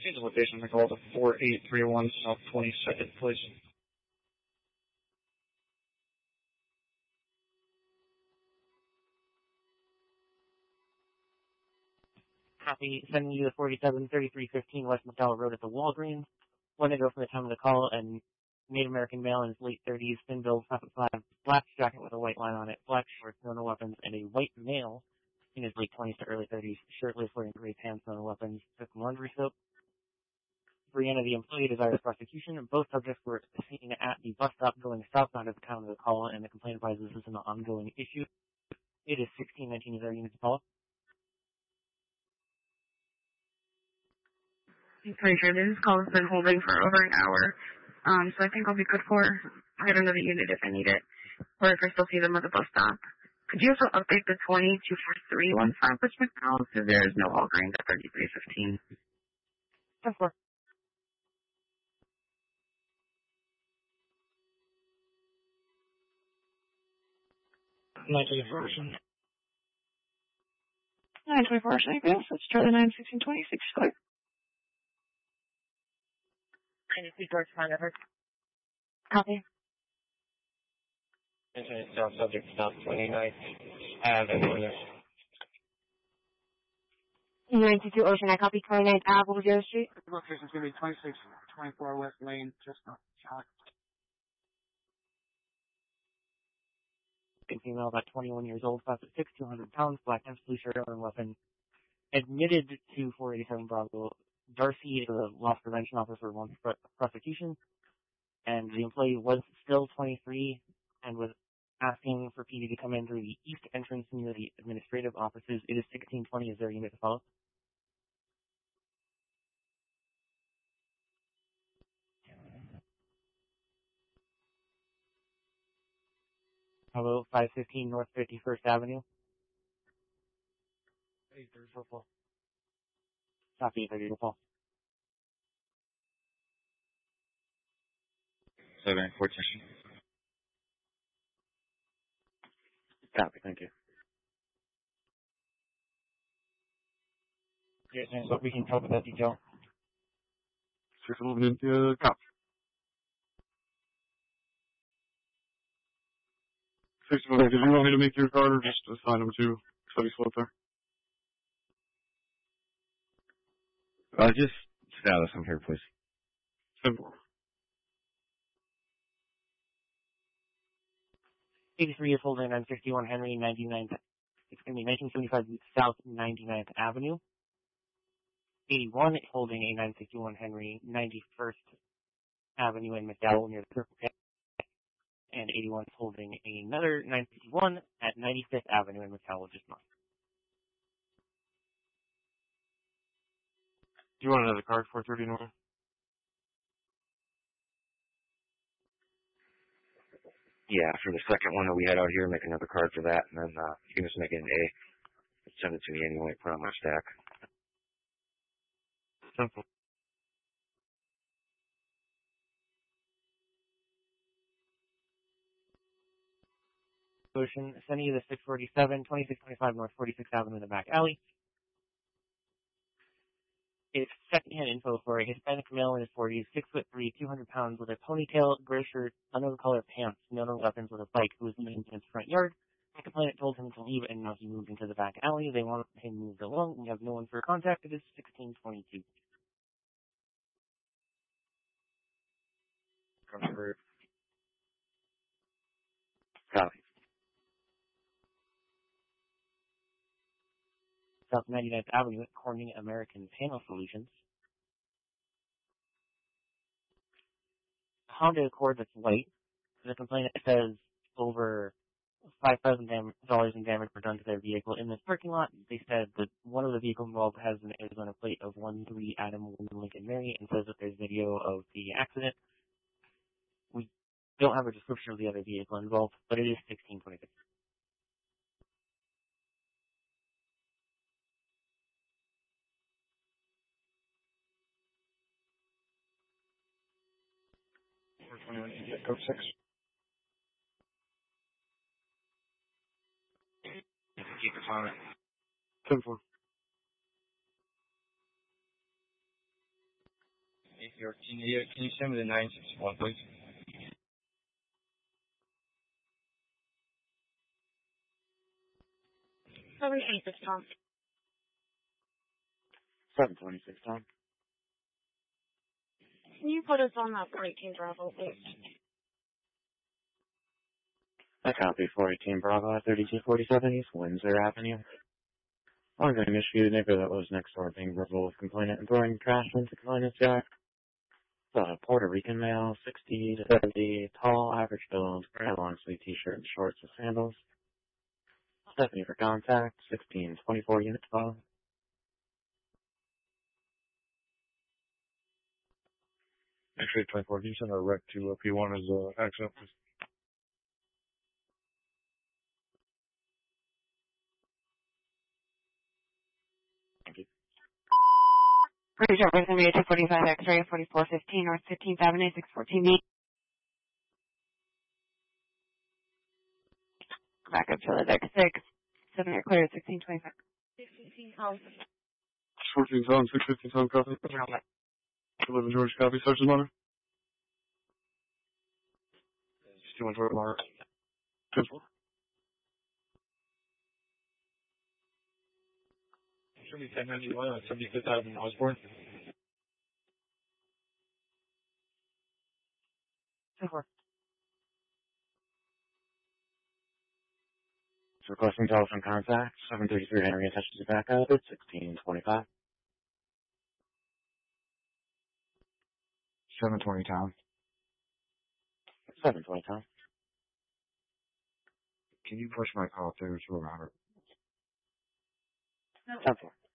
Change the location to call to 4831 South 22nd, please. Copy. Sending you to 473315 West McDowell Road at the Walgreens. 1 ago from the time of the call, and Native American male in his late 30s, thin build, 5'5", black jacket with a white line on it, black shorts, no weapons, and a white male in his late 20s to early 30s, shirtless, wearing gray pants, no weapons, took laundry soap. Brianna, the employee, desires prosecution. Both subjects were seen at the bus stop going southbound at the time of the call, and the complaint advises this is an ongoing issue. It is 1619 is our unit to follow. I'm pretty sure this call has been holding for over an hour, so I think I'll be good for I don't know the unit if I need it, or if I still see them at the bus stop. Could you also update the 24315 West McDowell, because there is no Walgreens at 3315? Of course. Nightly version. 924, I guess. Let's try the 91626. Clear. Can you speak towards my effort? Copy. Incident south subject stop 29th Avenue. 92 Ocean, I copy 29th Ave, Rogero Street. The location's going to be 2624 West Lane, just not shot. Female, about 21 years old, 5'6", 200 pounds, black pants, blue shirt, and weapon. Admitted to 487 Bravo. Darcy, the loss prevention officer, wants prosecution, and the employee was still 23 and was asking for PD to come in through the east entrance near the administrative offices. It is 1620. Is there a unit to follow? Hello, 515 North 51st Avenue. 834. Copy, 834. 714. Copy, thank you. Yes, so we can help with that detail. 611 copy. 611, did you want me to make your card or just assign them to study slot there? Just status them here, please. Simple. 83 is holding 961 Henry, 99th. It's going to be 1975 South 99th Avenue. 81 is holding a 961 Henry, 91st Avenue in McDowell near the Circle K. And 81 is holding another 961 at 95th Avenue in McDowell, just north. Do you want another card, 430 North? Yeah, for the second one that we had out here, make another card for that, and then you can just make it an A. Send it to me anyway, put it on my stack. Simple. Ocean, sending you the 647, 2625 North 46th Avenue in the back alley. It's secondhand info for a Hispanic male in his 40s, 6'3", 200 pounds, with a ponytail, gray shirt, unknown color pants, no weapons, with a bike, who was moving in his front yard. The complainant told him to leave, and now he moved into the back alley. They want him moved along. We have no one for contact. It is 1622. Comfort. Copy. South 99th Avenue at Corning American Panel Solutions. Honda Accord that's white. The complainant says over $5,000 in damage were done to their vehicle in this parking lot. They said that one of the vehicles involved has an Arizona plate of 13 Adam Lincoln Mary and says that there's video of the accident. We don't have a description of the other vehicle involved, but it is 1626. Code 6. Keep it on it. Simple. York Teen, can you send me the 961, please? Seven 26, Tom. 726, Tom. Can you put us on that 418 Bravo, please? I copy 418 Bravo at 3247 East Windsor Avenue. Ongoing issue, the neighbor that lives next door being verbal with complainant and throwing trash into complainant's yard. Puerto Rican male, 60 to 70, tall, average build, gray long sleeve t-shirt and shorts with sandals. Stephanie for contact, 1624 Unit 12. Actually, 24. Can you send a rec to P1 as accident, please? Thank you. Bridge over to me, 245 X-ray, 4415 North 15th Avenue, 614B. Back up to the deck 6. 7 are clear, 1625. 16 home. 14 Tom, 615 Tom, copy. 11 George, copy. Search his monitor. Just 2 short mark. Principal. Show me 1091 on 75th Avenue, Osborne. Requesting telephone contact, 733 Henry attaches to back up at 1625. 720, Tom. 720, Tom. Can you push my call through to Robert? 10-4.